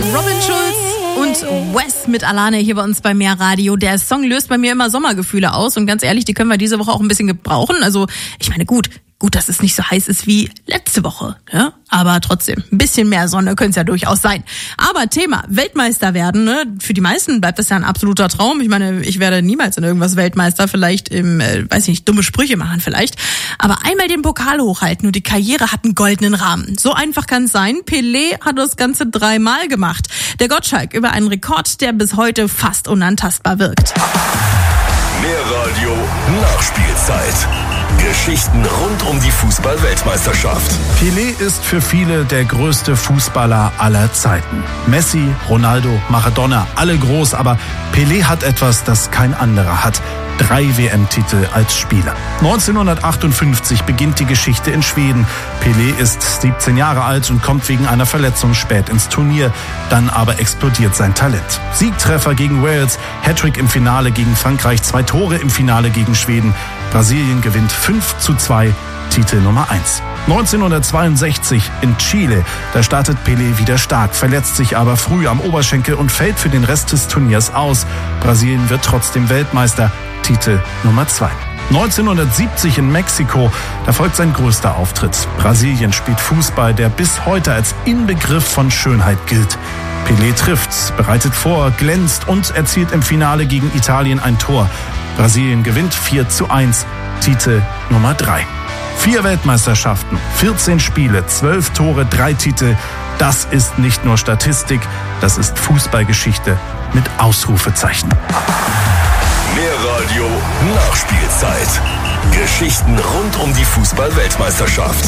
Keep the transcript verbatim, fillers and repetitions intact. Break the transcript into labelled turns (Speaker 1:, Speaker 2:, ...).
Speaker 1: Robin Schulz und Wes mit Alane hier bei uns bei Mehr Radio. Der Song löst bei mir immer Sommergefühle aus und ganz ehrlich, die können wir diese Woche auch ein bisschen gebrauchen. Also ich meine, gut, gut, dass es nicht so heiß ist wie letzte Woche, ja? Aber trotzdem, ein bisschen mehr Sonne könnte es ja durchaus sein. Aber Thema Weltmeister werden, ne? Für die meisten bleibt das ja ein absoluter Traum. Ich meine, ich werde niemals in irgendwas Weltmeister, vielleicht im, äh, weiß ich nicht, dumme Sprüche machen vielleicht. Aber einmal den Pokal hochhalten und die Karriere hat einen goldenen Rahmen. So einfach kann es sein. Pelé hat das Ganze dreimal gemacht. Der Gottschalk über einen Rekord, der bis heute fast unantastbar wirkt.
Speaker 2: Mehr Radio, Nachspielzeit. Geschichten rund um die Fußball-Weltmeisterschaft.
Speaker 3: Pelé ist für viele der größte Fußballer aller Zeiten. Messi, Ronaldo, Maradona, alle groß, aber Pelé hat etwas, das kein anderer hat. Drei W M-Titel als Spieler. neunzehnhundertachtundfünfzig beginnt die Geschichte in Schweden. Pelé ist siebzehn Jahre alt und kommt wegen einer Verletzung spät ins Turnier. Dann aber explodiert sein Talent. Siegtreffer gegen Wales, Hattrick im Finale gegen Frankreich, zwei Tore im Finale gegen Schweden. Brasilien gewinnt fünf zu zwei, Titel Nummer eins. neunzehnhundertzweiundsechzig in Chile, da startet Pelé wieder stark, verletzt sich aber früh am Oberschenkel und fällt für den Rest des Turniers aus. Brasilien wird trotzdem Weltmeister, Titel Nummer zwei. neunzehnhundertsiebzig in Mexiko, da folgt sein größter Auftritt. Brasilien spielt Fußball, der bis heute als Inbegriff von Schönheit gilt. Pelé trifft, bereitet vor, glänzt und erzielt im Finale gegen Italien ein Tor. Brasilien gewinnt vier zu eins, Titel Nummer drei. Vier Weltmeisterschaften, vierzehn Spiele, zwölf Tore, drei Titel. Das ist nicht nur Statistik, das ist Fußballgeschichte mit Ausrufezeichen.
Speaker 2: Mehr Radio, Nachspielzeit. Geschichten rund um die Fußball-Weltmeisterschaft.